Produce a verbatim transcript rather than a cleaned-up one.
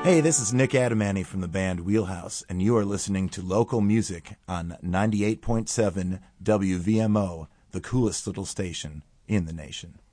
Hey, this is Nick Adamany from the band Wheelhouse, and you are listening to local music on ninety-eight point seven W V M O, the coolest little station in the nation.